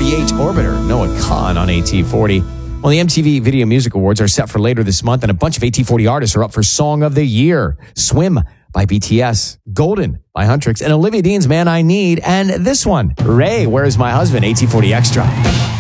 Create Orbiter, Noah Kahan on AT40. Well, the MTV Video Music Awards are set for later this month, and a bunch of AT40 artists are up for Song of the Year. Swim by BTS, Golden by Huntrix, and Olivia Dean's Man I Need, and this one, Ray, Where's My Husband, AT40 Extra.